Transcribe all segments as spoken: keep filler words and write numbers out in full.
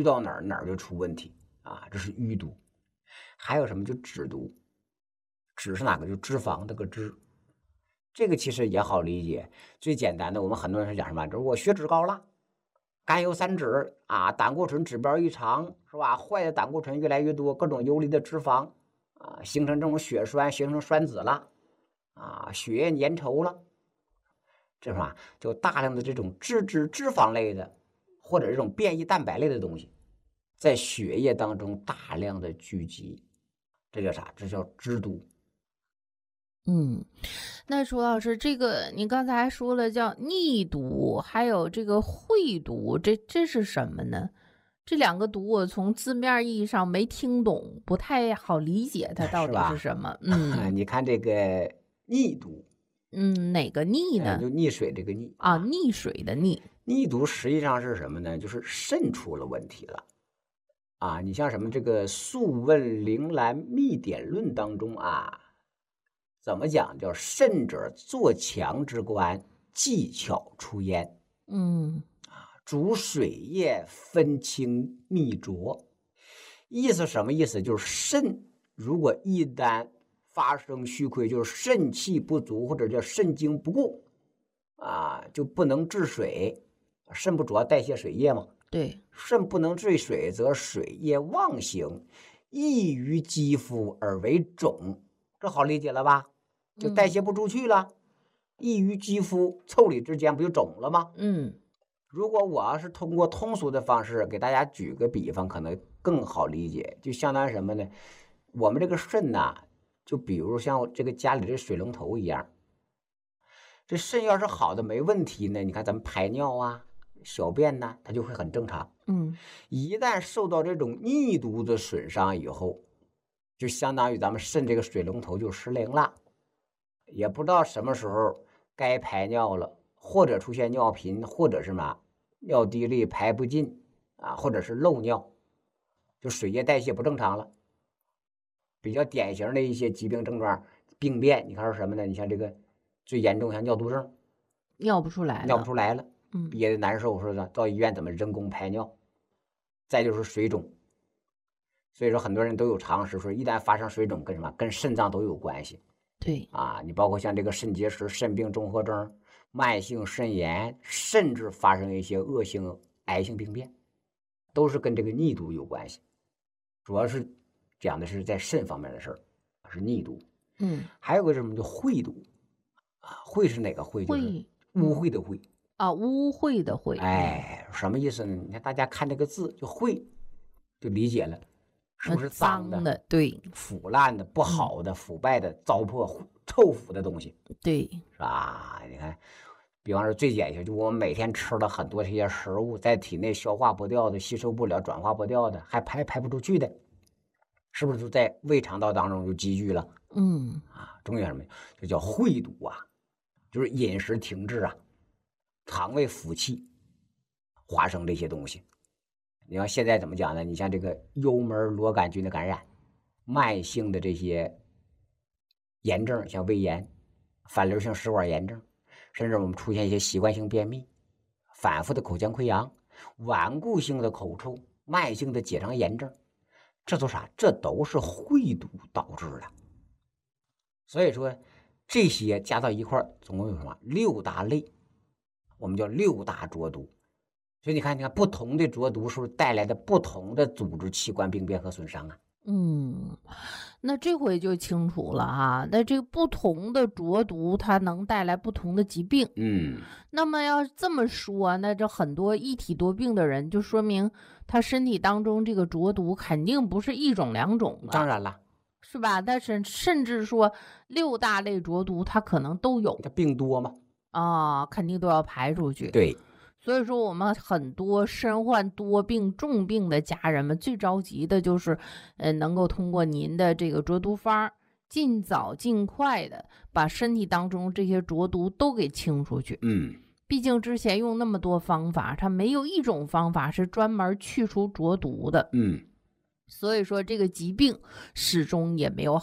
到哪儿哪儿就出问题啊，这是淤毒。还有什么就脂毒，脂是哪个？就脂肪这个脂。这个其实也好理解，最简单的，我们很多人是讲什么？就是我血脂高了，甘油三酯啊，胆固醇指标异常，是吧？坏的胆固醇越来越多，各种游离的脂肪啊，形成这种血栓，形成栓子了啊，血液粘稠了，这是吧？就大量的这种脂质脂肪类的，或者这种变异蛋白类的东西，在血液当中大量的聚集，这叫啥？这叫脂毒。 嗯，那楚老师，这个你刚才说了叫逆毒，还有这个秽毒，这这是什么呢？这两个毒我从字面意义上没听懂，不太好理解它到底是什么。嗯， 你看这个逆毒， 嗯，哪个逆呢？ 就溺水这个溺啊，溺水的溺。 逆毒实际上是什么呢？就是肾出了问题了啊！你像什么这个《素问灵兰秘典论》当中啊。怎么讲？叫肾者作强之官，技巧出焉。 嗯， 啊，主水液分清秘浊。意思什么意思？就是肾如果一旦发生虚亏，就是肾气不足或者叫肾精不固啊，就不能治水。肾不主要代谢水液吗？ 对， 肾不能治水，则水液妄行，溢于肌肤而为肿。这好理解了吧？就代谢不出去了，溢于肌肤，腠理之间不就肿了吗？ 嗯， 如果我要是通过通俗的方式给大家举个比方，可能更好理解，就相当于什么呢？我们这个肾呐、啊，就比如像这个家里的水龙头一样，这肾要是好的没问题呢，你看咱们排尿啊、小便呐、啊，它就会很正常。 嗯， 一旦受到这种逆毒的损伤以后，就相当于咱们肾这个水龙头就失灵了。也不知道什么时候该排尿了，或者出现尿频，或者是嘛尿滴沥排不尽啊，或者是漏尿，就水液代谢不正常了。比较典型的一些疾病症状病变，你看是什么呢？你像这个最严重像尿毒症， 尿不出来了， 尿不出来了， 嗯， 憋得难受，说的到医院怎么人工排尿？再就是水肿，所以说很多人都有常识说，一旦发生水肿，跟什么？跟肾脏都有关系。 对啊，你包括像这个肾结石、肾病综合征、慢性肾炎，甚至发生一些恶性癌性病变，都是跟这个逆毒有关系。主要是讲的是在肾方面的事儿，是逆毒。 嗯， 还有个什么叫秽毒啊？秽是哪个秽？就是污秽的秽啊，污秽的秽。 哎，什么意思呢？你看大家看这个字，就秽，就理解了。是不是脏的？ 的对， 腐烂的、不好的、嗯、腐败的、糟粕、臭腐的东西， 对， 是吧？你看，比方说最典型，就我们每天吃了很多这些食物，在体内消化不掉的、吸收不了、转化不掉的，还排排不出去的，是不是就在胃肠道当中就积聚了？ 嗯， 啊，中间什么？就叫秽毒啊，就是饮食停滞啊，肠胃腐气，化生这些东西。你看现在怎么讲呢？你像这个幽门螺杆菌的感染，慢性的这些炎症，像胃炎、反流性食管炎症，甚至我们出现一些习惯性便秘、反复的口腔溃疡、顽固性的口臭、慢性的结肠炎症，这都啥？这都是秽毒导致的。所以说，这些加到一块儿，总共有什么？六大类，我们叫六大浊毒。所以你看，你看不同的浊毒是不是带来的不同的组织器官病变和损伤啊？ 嗯，那这回就清楚了哈。那这个不同的浊毒，它能带来不同的疾病。 嗯， 那么要这么说，那这很多一体多病的人，就说明他身体当中这个浊毒肯定不是一种两种了。 当然了， 是吧？但是甚至说六大类浊毒，它可能都有。 它病多吗？ 啊，肯定都要排出去。 对。 所以说，我们很多身患多病、重病的家人们，最着急的就是，呃，能够通过您的这个浊毒方，尽早、尽快的把身体当中这些浊毒都给清出去。 嗯， 毕竟之前用那么多方法，它没有一种方法是专门去除浊毒的。 嗯， 所以说这个疾病始终也没有好。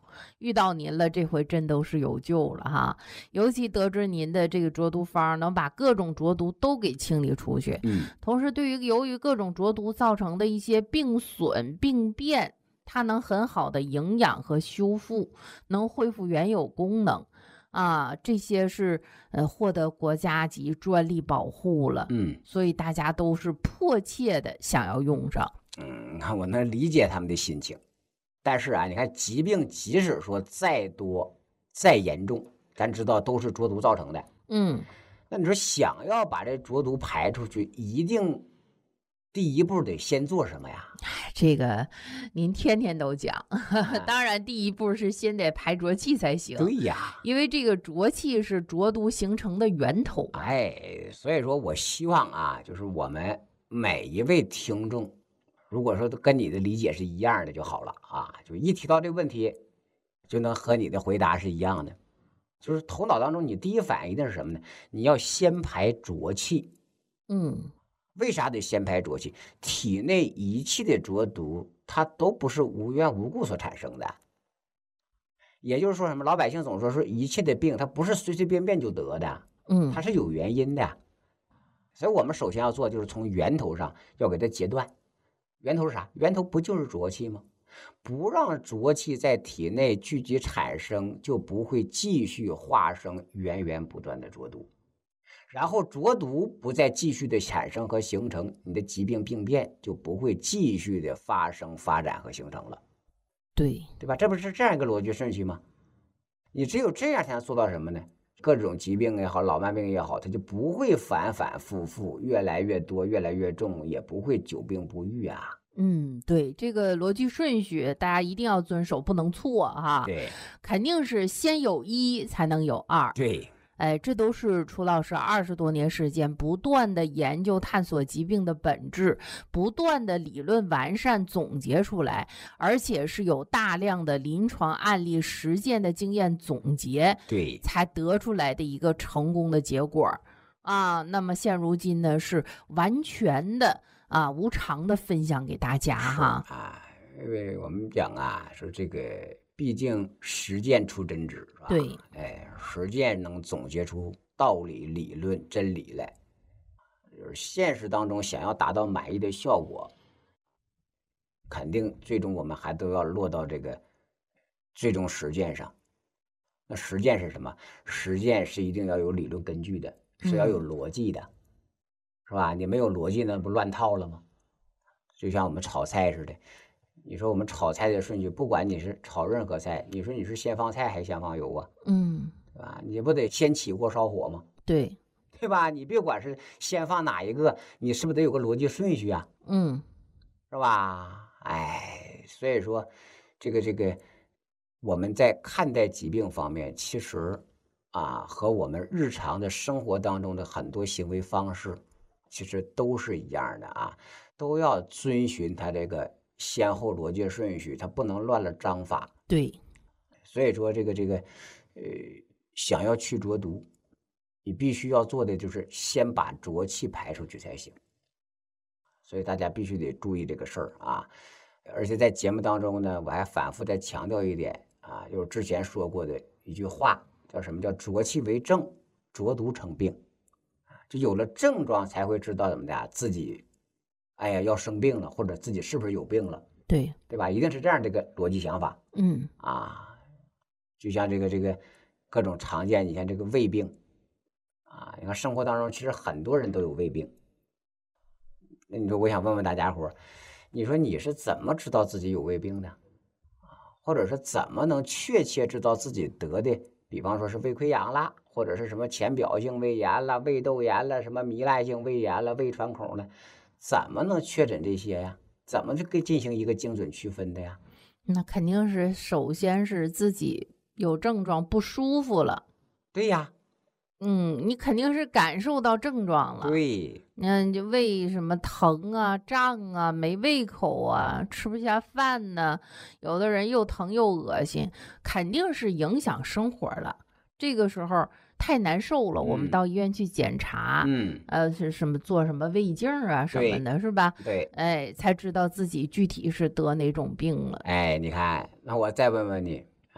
遇到您了，这回真都是有救了哈。尤其得知您的这个浊毒方能把各种浊毒都给清理出去， 嗯， 同时对于由于各种浊毒造成的一些病损病变，它能很好的营养和修复，能恢复原有功能啊，这些是呃获得国家级专利保护了， 嗯， 所以大家都是迫切的想要用上。 嗯，我能理解他们的心情，但是啊，你看疾病即使说再多再严重，咱知道都是浊毒造成的， 嗯， 那你说想要把这浊毒排出去，一定第一步得先做什么呀？ 这个您天天都讲，当然第一步是先得排浊气才行。 对呀， 因为这个浊气是浊毒形成的源头。 哎，所以说我希望啊，就是我们每一位听众，如果说跟你的理解是一样的就好了啊，就一提到这个问题，就能和你的回答是一样的，就是头脑当中你第一反应一定是什么呢？你要先排浊气。 嗯， 为啥得先排浊气？体内一切的浊毒，它都不是无缘无故所产生的。也就是说什么？老百姓总说说一切的病，它不是随随便便就得的， 嗯， 它是有原因的。所以我们首先要做，就是从源头上要给它截断。源头是啥？源头不就是浊气吗？不让浊气在体内聚集产生，就不会继续化生源源不断的浊毒。然后浊毒不再继续的产生和形成，你的疾病病变就不会继续的发生、发展和形成了。 对， 对吧？这不是这样一个逻辑顺序吗？你只有这样才能做到什么呢？各种疾病也好，老慢病也好，它就不会反反复复，越来越多，越来越重，也不会久病不愈啊。 嗯，对，这个逻辑顺序大家一定要遵守，不能错哈。 对， 肯定是先有一才能有二。 对， 哎，这都是楚老师二十多年时间不断的研究探索疾病的本质，不断的理论完善总结出来，而且是有大量的临床案例实践的经验总结， 对， 才得出来的一个成功的结果啊。那么现如今呢，是完全的啊无偿的分享给大家哈啊，因为我们讲啊，说这个。毕竟实践出真知，是吧？ 对， 哎，实践能总结出道理、理论、真理来。就是现实当中想要达到满意的效果，肯定最终我们还都要落到这个最终实践上。那实践是什么？实践是一定要有理论根据的，是要有逻辑的，嗯、是吧？你没有逻辑，那不乱套了吗？就像我们炒菜似的。你说我们炒菜的顺序，不管你是炒任何菜，你说你是先放菜还是先放油啊？ 嗯， 对吧？你不得先起锅烧火吗？ 对， 对吧？你别管是先放哪一个，你是不是得有个逻辑顺序啊？ 嗯， 是吧？哎，所以说，这个这个，我们在看待疾病方面，其实啊，和我们日常的生活当中的很多行为方式，其实都是一样的啊，都要遵循它这个。先后逻辑顺序，它不能乱了章法。 对， 所以说这个这个，呃，想要去浊毒，你必须要做的就是先把浊气排出去才行。所以大家必须得注意这个事儿啊！而且在节目当中呢，我还反复再强调一点啊，就是之前说过的一句话，叫什么叫浊气为症，浊毒成病。就有了症状才会知道怎么的自己。哎呀，要生病了，或者自己是不是有病了？ 对， 对吧？一定是这样这个逻辑想法。 嗯啊，就像这个这个各种常见，你像这个胃病啊，你看生活当中其实很多人都有胃病。那你说，我想问问大家伙，你说你是怎么知道自己有胃病的？或者是怎么能确切知道自己得的？比方说是胃溃疡啦，或者是什么浅表性胃炎啦、胃窦炎啦、什么糜烂性胃炎啦、胃穿孔了。怎么能确诊这些呀？怎么就给进行一个精准区分的呀？ 那肯定是首先是自己有症状不舒服了。 对呀， 嗯，你肯定是感受到症状了。 对， 那你就胃什么疼啊、胀啊、没胃口啊、吃不下饭呢？有的人又疼又恶心，肯定是影响生活了。这个时候。太难受了，我们到医院去检查， 嗯， 呃，是什么做什么胃镜啊什么的，是吧？ 对， 哎，才知道自己具体是得哪种病了。 哎，你看，那我再问问你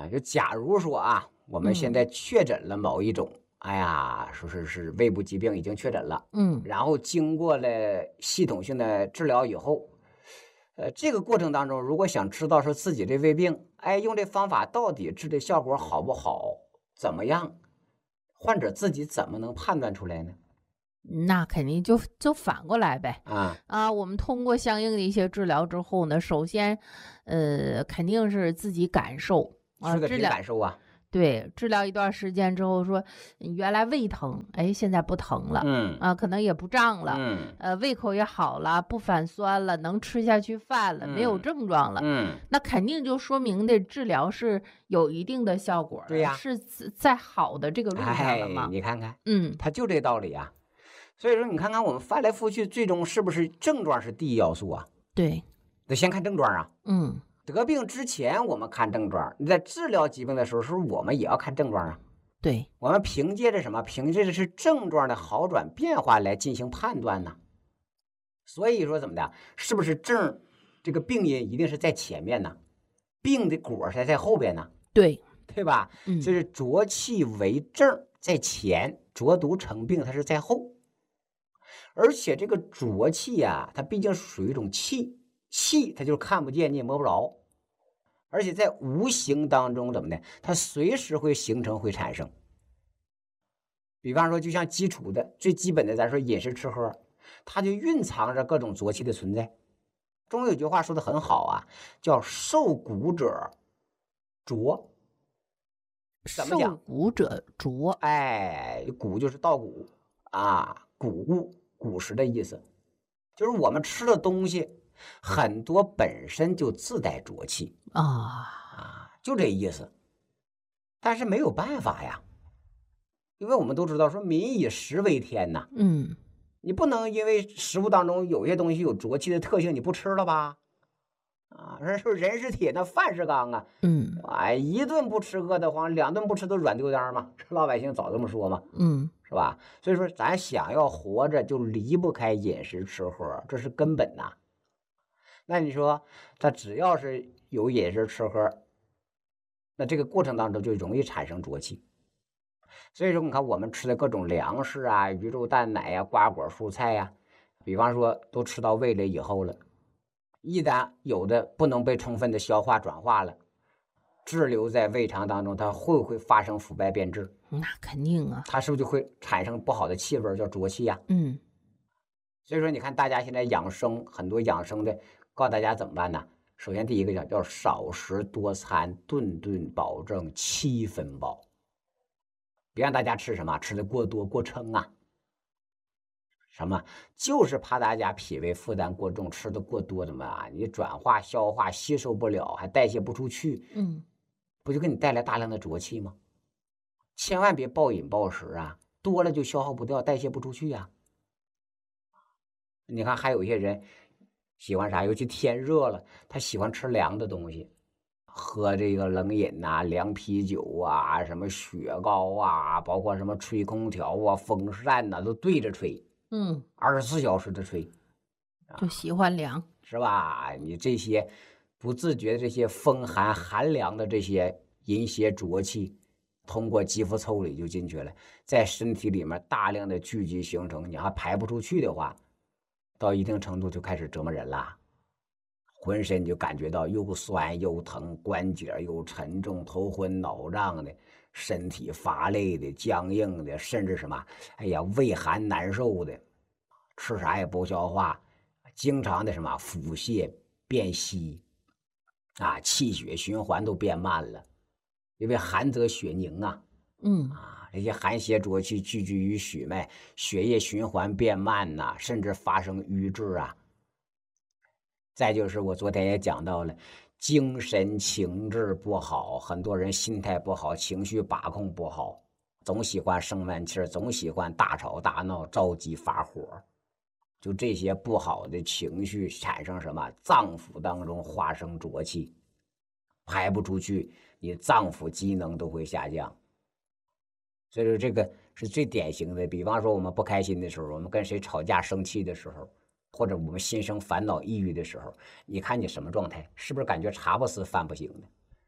啊，就假如说啊，我们现在确诊了某一种，嗯、哎呀，说是是胃部疾病已经确诊了， 嗯， 然后经过了系统性的治疗以后，呃，这个过程当中，如果想知道说自己这胃病，哎，用这方法到底治的效果好不好，怎么样，患者自己怎么能判断出来呢？ 那肯定就就反过来呗。 啊啊，我们通过相应的一些治疗之后呢，首先，呃，肯定是自己感受啊， 说的凭治疗感受啊， 对，治疗一段时间之后说，嗯原来胃疼，哎，现在不疼了， 嗯啊，可能也不胀了， 嗯呃，胃口也好了，不反酸了，能吃下去饭了，没有嗯症状了， 嗯， 那肯定就说明的治疗是有一定的效果的， 对呀是在在好的这个路上了哎， 嘛。 你看看， 嗯， 他就这道理啊。所以说，你看看我们翻来覆去，最终是不是症状是第一要素啊？ 对， 得先看症状啊。 嗯， 得病之前我们看症状，你在治疗疾病的时候，是不是我们也要看症状啊？ 对， 我们凭借着什么？凭借着是症状的好转变化来进行判断呢？所以说怎么的？是不是症这个病因一定是在前面呢？病的果才在后边呢？ 对， 对吧？ 嗯， 所以是浊气为症在前，浊毒成病它是在后。而且这个浊气呀、啊，它毕竟属于一种气，气它就是看不见，你也摸不着，而且在无形当中怎么的，它随时会形成，会产生。比方说，就像基础的最基本的，咱说饮食吃喝，它就蕴藏着各种浊气的存在。中有句话说的很好啊，叫受谷者浊。怎么讲？ 受谷者浊。 哎，谷就是稻谷啊，谷物。古时的意思，就是我们吃的东西很多本身就自带浊气啊啊，就这意思。但是没有办法呀，因为我们都知道说民以食为天呐， 嗯， 你不能因为食物当中有些东西有浊气的特性，你不吃了吧？啊，人说人是铁，那饭是钢啊， 嗯， 哎，一顿不吃饿得慌，两顿不吃都软丢当嘛，老百姓早这么说嘛， 嗯， 是吧？所以说，咱想要活着，就离不开饮食吃喝，这是根本呐。那你说，他只要是有饮食吃喝，那这个过程当中就容易产生浊气。所以说，你看我们吃的各种粮食啊，鱼肉蛋奶呀、瓜果蔬菜呀，比方说都吃到胃里以后了，一旦有的不能被充分的消化转化了，滞留在胃肠当中，它会不会发生腐败变质？ 那肯定啊。 它是不是就会产生不好的气味，叫浊气呀？ 嗯， 所以说，你看大家现在养生，很多养生的告诉大家怎么办呢？首先第一个叫叫少食多餐，顿顿保证七分饱，别让大家吃什么吃的过多过撑啊。什么？就是怕大家脾胃负担过重，吃的过多，怎么啊？你转化、消化、吸收不了，还代谢不出去， 嗯， 不就给你带来大量的浊气吗？千万别暴饮暴食啊，多了就消耗不掉，代谢不出去呀、啊。你看，还有一些人喜欢啥？尤其天热了，他喜欢吃凉的东西，喝这个冷饮呐、啊、凉啤酒啊、什么雪糕啊，包括什么吹空调啊、风扇呐、啊，都对着吹。 嗯， 二十四小时的吹， 就喜欢凉， 是吧？你这些不自觉的这些风寒寒凉的这些阴邪浊气，通过肌肤腠理就进去了，在身体里面大量的聚集形成，你还排不出去的话，到一定程度就开始折磨人了，浑身就感觉到又酸又疼，关节又沉重，头昏脑胀的。身体乏累的、僵硬的，甚至什么，哎呀，胃寒难受的，吃啥也不消化，经常的什么腹泻、便稀，啊，气血循环都变慢了，因为寒则血凝啊， 嗯啊，这些寒邪浊气聚集于血脉，血液循环变慢呐、啊，甚至发生瘀滞啊。再就是我昨天也讲到了。精神情志不好，很多人心态不好，情绪把控不好，总喜欢生闷气，总喜欢大吵大闹，着急发火，就这些不好的情绪产生什么？脏腑当中化生浊气，排不出去，你脏腑机能都会下降。所以说这个是最典型的。比方说我们不开心的时候，我们跟谁吵架生气的时候，或者我们心生烦恼抑郁的时候，你看你什么状态？是不是感觉茶不思饭不醒的？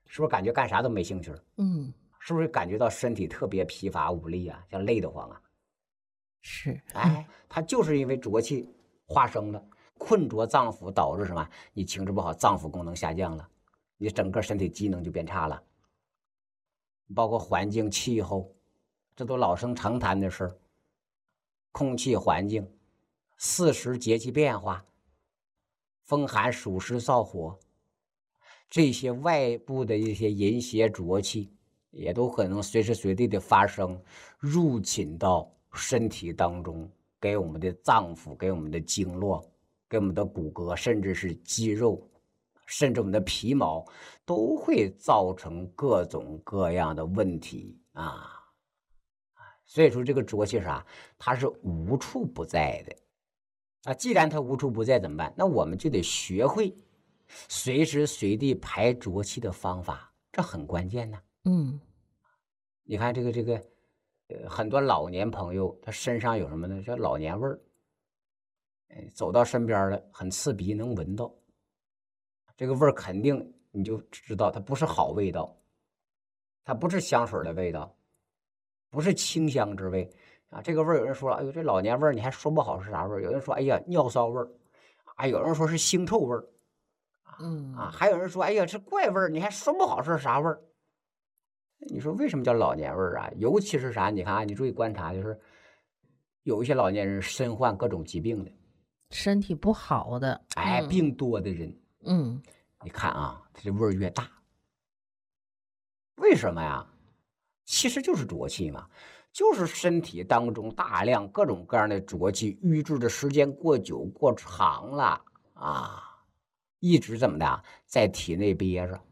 是不是感觉干啥都没兴趣？ 嗯， 是不是感觉到身体特别疲乏无力啊，像累得慌啊？ 是， 哎，它就是因为浊气化生了，困浊脏腑，导致什么？你情志不好，脏腑功能下降了，你整个身体机能就变差了。包括环境气候，这都老生常谈的事儿。空气环境、四时节气变化、风寒暑湿燥火，这些外部的一些淫邪浊气，也都可能随时随地的发生，入侵到身体当中，给我们的脏腑、给我们的经络、给我们的骨骼，甚至是肌肉，甚至我们的皮毛，都会造成各种各样的问题啊。所以说这个浊气啥，它是无处不在的啊。既然它无处不在怎么办？那我们就得学会随时随地排浊气的方法，这很关键呢。 嗯， 你看这个这个，呃，很多老年朋友他身上有什么呢？叫老年味儿。走到身边了，很刺鼻，能闻到这个味儿，肯定你就知道它不是好味道，它不是香水的味道，不是清香之味啊。这个味儿有人说了，哎呦，这老年味儿你还说不好是啥味儿。有人说，哎呀，尿骚味儿啊，有人说是腥臭味儿嗯啊，还有人说，哎呀，这怪味儿你还说不好是啥味儿。你说为什么叫老年味儿啊？尤其是啥？你看啊，你注意观察，就是有一些老年人身患各种疾病的， 身体不好的， 哎， 嗯病多的人， 嗯你看啊，它这味儿越大，为什么呀？其实就是浊气嘛，就是身体当中大量各种各样的浊气淤滞的时间过久过长了啊，一直怎么的在体内憋着，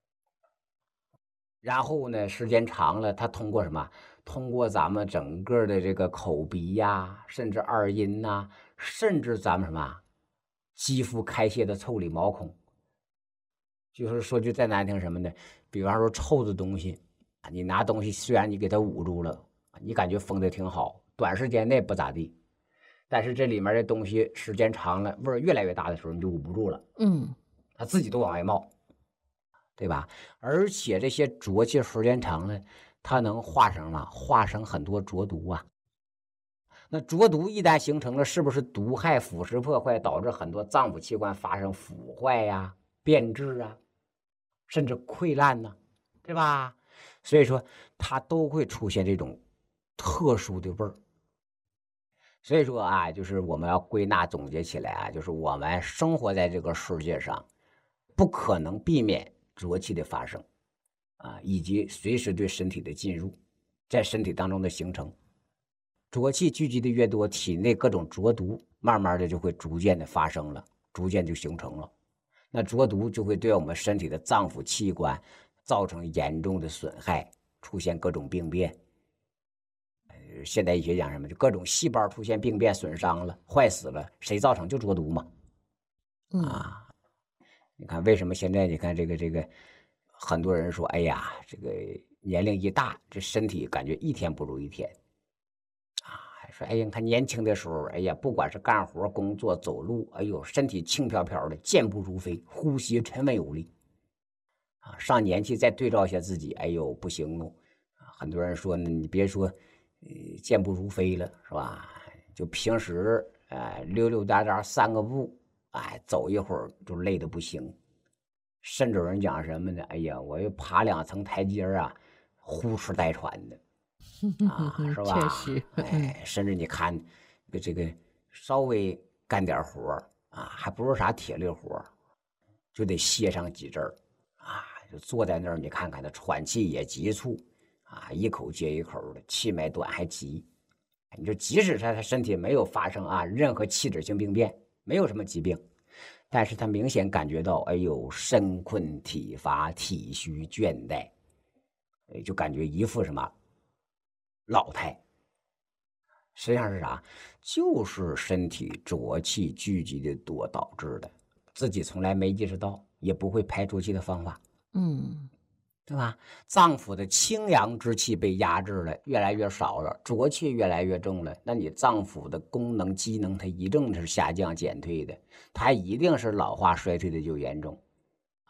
然后呢，时间长了，它通过什么？通过咱们整个的这个口鼻呀，甚至二阴呐，甚至咱们什么肌肤开泄的腠理毛孔，就是说句再难听什么的，比方说臭的东西，你拿东西虽然你给它捂住了，你感觉封的挺好，短时间内不咋地，但是这里面的东西时间长了，味儿越来越大的时候，你就捂不住了， 嗯， 它自己都往外冒，对吧？而且这些浊气时间长了，它能化生了，化生很多浊毒啊。那浊毒一旦形成了，是不是毒害腐蚀破坏，导致很多脏腑器官发生腐坏呀、变质啊，甚至溃烂呢、啊，对吧？所以说它都会出现这种特殊的味儿。所以说啊，就是我们要归纳总结起来啊，就是我们生活在这个世界上，不可能避免浊气的发生啊，以及随时对身体的进入，在身体当中的形成。浊气聚集的越多，体内各种浊毒慢慢的就会逐渐的发生了，逐渐就形成了。那浊毒就会对我们身体的脏腑器官造成严重的损害，出现各种病变。现代医学讲什么？就各种细胞出现病变、损伤了、坏死了，谁造成？就浊毒嘛。啊，你看为什么现在你看这个这个，很多人说，哎呀，这个年龄一大，这身体感觉一天不如一天。说，哎呀，你看年轻的时候，哎呀，不管是干活、工作、走路，哎呦，身体轻飘飘的，健步如飞，呼吸沉稳有力。啊，上年纪再对照一下自己，哎呦，不行哦。很多人说呢，你别说，呃，健步如飞了，是吧？就平时，哎、呃，溜溜达达散个步，哎，走一会儿就累得不行。甚至有人讲什么呢？哎呀，我又爬两层台阶啊，呼哧带喘的。啊，是吧？ 确实， 哎，甚至你看，这个这个稍微干点活啊，还不是啥铁力活，就得歇上几阵儿啊，就坐在那儿，你看看他喘气也急促啊，一口接一口的，气脉短还急。你说即使他他身体没有发生啊任何器质性病变，没有什么疾病，但是他明显感觉到，哎呦，身困体乏、体虚倦怠，就感觉一副什么老态，实际上是啥？就是身体浊气聚集的多导致的，自己从来没意识到，也不会排浊气的方法， 嗯， 对吧？脏腑的清阳之气被压制了，越来越少了，浊气越来越重了，那你脏腑的功能机能它一定是下降减退的，它一定是老化衰退的就严重。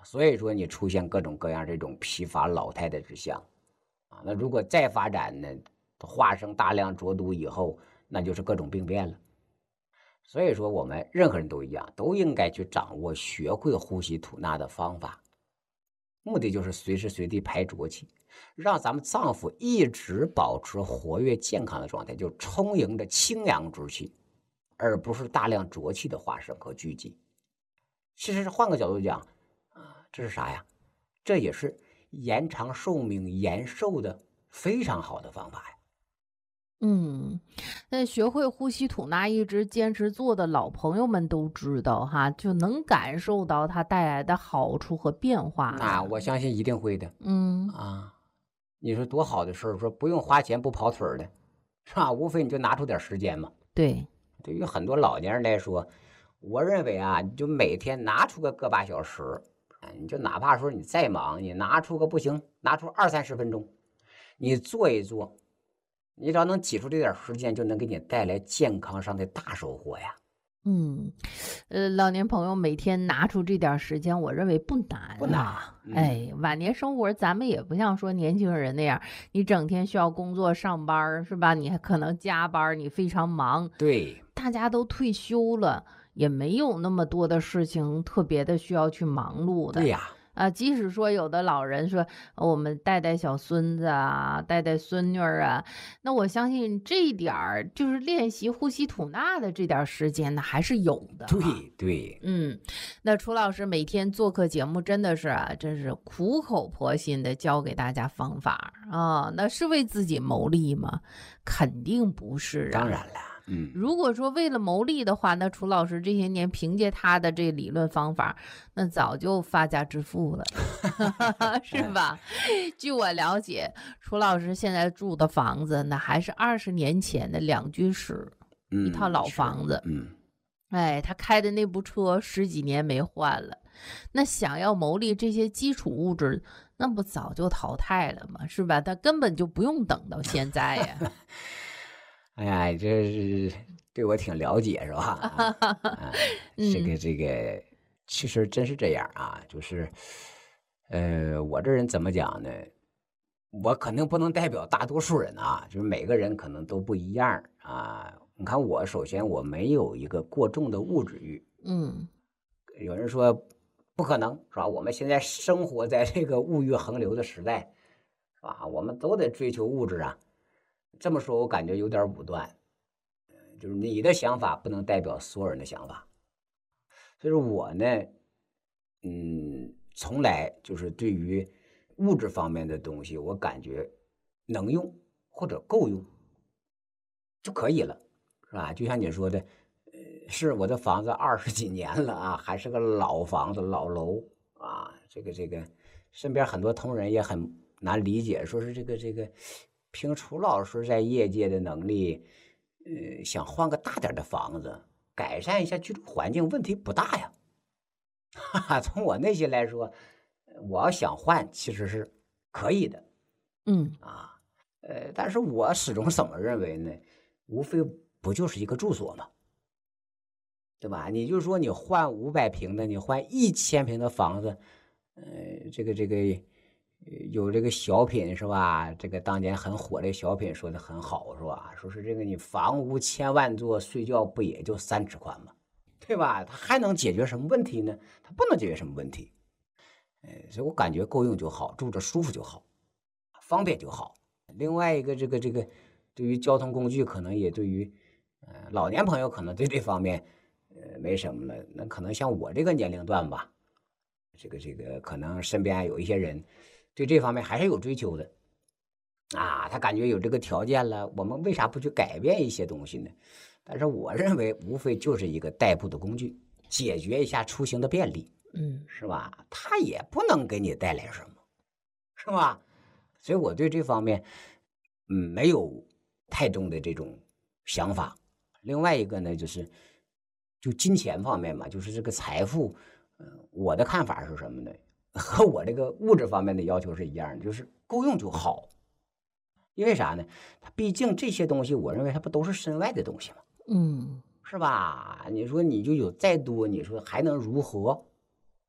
所以说你出现各种各样这种疲乏老态的之象啊。那如果再发展呢，化生大量浊毒以后，那就是各种病变了。所以说我们任何人都一样，都应该去掌握学会呼吸吐纳的方法，目的就是随时随地排浊气，让咱们脏腑一直保持活跃健康的状态，就充盈着清阳之气，而不是大量浊气的化生和聚集。其实换个角度讲啊，这是啥呀？这也是延长寿命延寿的非常好的方法呀。 嗯，那学会呼吸吐纳一直坚持做的老朋友们都知道哈，就能感受到它带来的好处和变化那了。 我相信一定会的嗯， 啊！你说多好的事儿，说不用花钱不跑腿儿的，是吧？无非你就拿出点时间嘛。 对， 对于很多老年人来说，我认为啊，你就每天拿出个个把小时，啊你就哪怕说你再忙，你拿出个不行，拿出二三十分钟，你做一做，你只要能挤出这点时间，就能给你带来健康上的大收获呀。 嗯，呃，老年朋友每天拿出这点儿时间，我认为不难不难啊。 嗯哎，晚年生活咱们也不像说年轻人那样，你整天需要工作上班儿是吧？你还可能加班儿，你非常忙。 对， 大家都退休了，也没有那么多的事情特别的需要去忙碌的。 对呀， 啊，即使说有的老人说呃我们带带小孙子啊，带带孙女儿啊，那我相信这一点儿就是练习呼吸吐纳的这点儿时间呢，还是有的哈。 对对， 嗯，那楚老师每天做客节目，真的是啊，真是苦口婆心的教给大家方法啊。那是为自己谋利吗？肯定不是啊。 当然了，嗯， 如果说为了牟利的话，那楚老师这些年凭借他的这理论方法，那早就发家致富了，是吧？据我了解，楚老师现在住的房子，那还是二十年前的两居室， 嗯一套老是房子。 嗯， 哎，他开的那部车十几年没换了，那想要牟利这些基础物质，那不早就淘汰了吗？是吧？他根本就不用等到现在呀。 哎呀，这是对我挺了解是吧？啊，啊这个嗯这个，其实真是这样啊，就是，呃，我这人怎么讲呢？我肯定不能代表大多数人啊，就是每个人可能都不一样啊。你看我，首先我没有一个过重的物质欲。 嗯有人说不可能是吧？我们现在生活在这个物欲横流的时代，是吧？我们都得追求物质啊。这么说，我感觉有点武断。就是你的想法不能代表所有人的想法。所以说我呢，嗯，从来就是对于物质方面的东西，我感觉能用或者够用就可以了，是吧？就像你说的，呃，是我的房子二十几年了啊，还是个老房子、老楼啊，这个这个，身边很多同仁也很难理解，说是这个这个，凭楚老师在业界的能力，呃，想换个大点的房子，改善一下居住环境，问题不大呀。哈哈，从我内心来说，我要想换其实是可以的嗯啊。呃，但是我始终怎么认为呢？无非不就是一个住所嘛，对吧？你就说你换五百平的，你换一千平的房子，呃，这个这个呃有这个小品是吧？这个当年很火的小品说的很好是吧？说是这个你房屋千万座，睡觉不也就三尺宽吗？对吧？它还能解决什么问题呢？它不能解决什么问题。呃，所以我感觉够用就好，住着舒服就好，方便就好。另外一个，这个这个，对于交通工具，可能也对于，呃，老年朋友可能对这方面，呃，没什么了。那可能像我这个年龄段吧，这个这个，可能身边有一些人，对这方面还是有追求的，啊，他感觉有这个条件了，我们为啥不去改变一些东西呢？但是我认为，无非就是一个代步的工具，解决一下出行的便利， 嗯是吧？它也不能给你带来什么，是吧？所以我对这方面，嗯，没有太重的这种想法。另外一个呢，就是就金钱方面嘛，就是这个财富，嗯、我的看法是什么呢？和我这个物质方面的要求是一样的，就是够用就好。因为啥呢？它毕竟这些东西，我认为它不都是身外的东西吗？ 嗯是吧？你说你就有再多，你说还能如何？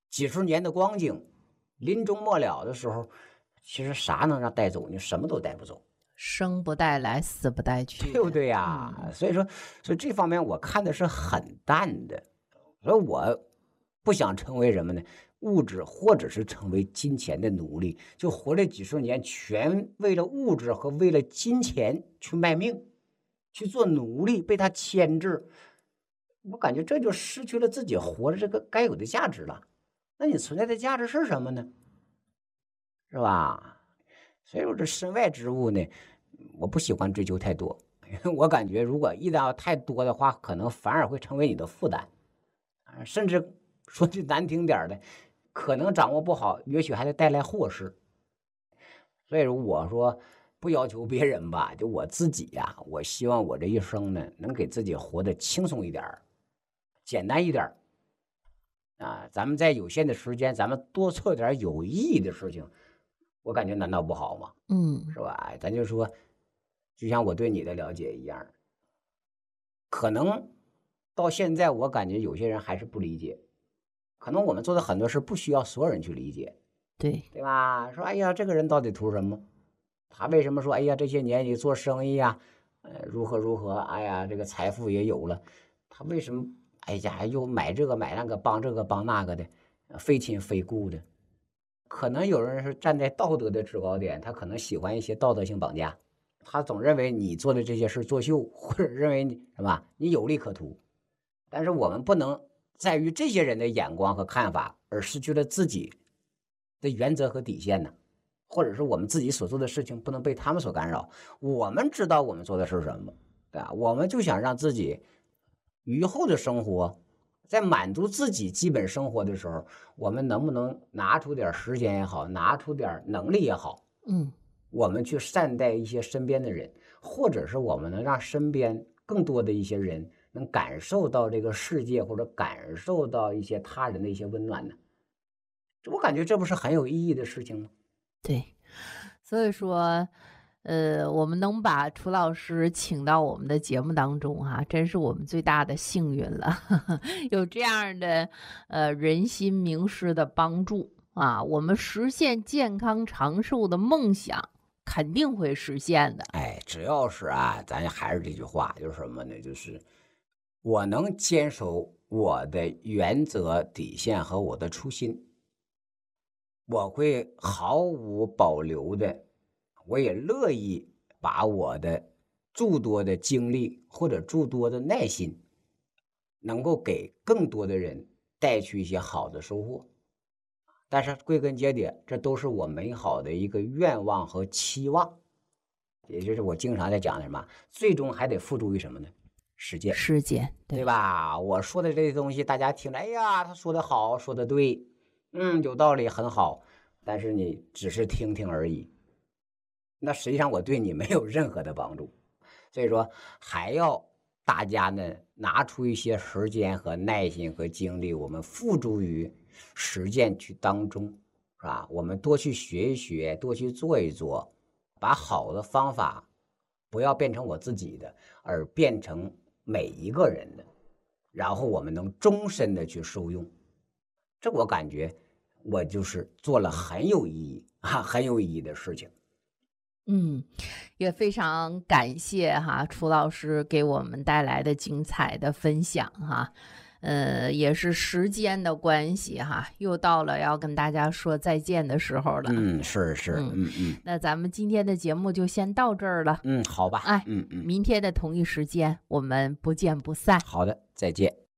几十年的光景，临终末了的时候，其实啥能让带走你？什么都带不走， 生不带来，死不带去， 对不对呀？嗯、所以说，所以这方面我看的是很淡的，所以我不想成为什么呢？物质或者是成为金钱的奴隶，就活了几十年，全为了物质和为了金钱去卖命，去做奴隶，被他牵制。我感觉这就失去了自己活着这个该有的价值了。那你存在的价值是什么呢？是吧？所以说这身外之物呢，我不喜欢追求太多。我感觉如果一旦要太多的话，可能反而会成为你的负担，甚至说句难听点的，可能掌握不好，也许还得带来祸事。所以说我说不要求别人吧，就我自己呀、啊，我希望我这一生呢，能给自己活得轻松一点，简单一点啊。咱们在有限的时间，咱们多做点有意义的事情，我感觉难道不好吗？ 嗯， 是吧？咱就说，就像我对你的了解一样，可能到现在我感觉有些人还是不理解。可能我们做的很多事不需要所有人去理解， 对对吧？说哎呀，这个人到底图什么？他为什么说哎呀，这些年你做生意啊，呃，如何如何？哎呀，这个财富也有了，他为什么哎呀又买这个买那个，帮这个帮那个的，非亲非故的？可能有人是站在道德的制高点，他可能喜欢一些道德性绑架，他总认为你做的这些事作秀，或者认为你是吧？你有利可图，但是我们不能在于这些人的眼光和看法而失去了自己的原则和底线呢，或者是我们自己所做的事情不能被他们所干扰。我们知道我们做的是什么，对吧？我们就想让自己余后的生活，在满足自己基本生活的时候，我们能不能拿出点时间也好，拿出点能力也好， 嗯， 我们去善待一些身边的人，或者是我们能让身边更多的一些人能感受到这个世界，或者感受到一些他人的一些温暖呢？我感觉这不是很有意义的事情吗？ 对，所以说，呃，我们能把楚老师请到我们的节目当中哈、啊，真是我们最大的幸运了。有这样的呃人心名师的帮助啊，我们实现健康长寿的梦想肯定会实现的。 哎，只要是啊，咱还是这句话，就是什么呢？就是我能坚守我的原则底线和我的初心，我会毫无保留的，我也乐意把我的诸多的精力或者诸多的耐心，能够给更多的人带去一些好的收获。但是归根结底，这都是我美好的一个愿望和期望，也就是我经常在讲的什么，最终还得付诸于什么呢？实践， 实践，对， 对吧？我说的这些东西，大家听着，哎呀，他说的好，说的对，嗯，有道理，很好。但是你只是听听而已，那实际上我对你没有任何的帮助。所以说，还要大家呢拿出一些时间和耐心和精力，我们付诸于实践去当中，是吧？我们多去学一学，多去做一做，把好的方法不要变成我自己的，而变成每一个人的，然后我们能终身的去受用。这我感觉我就是做了很有意义啊，很有意义的事情。 嗯，也非常感谢哈楚老师给我们带来的精彩的分享哈。呃，也是时间的关系哈，又到了要跟大家说再见的时候了。 嗯，是是，嗯 嗯, 嗯。 那咱们今天的节目就先到这儿了。 嗯，好吧。 哎， 嗯嗯， 明天的同一时间我们不见不散。 好的，再见。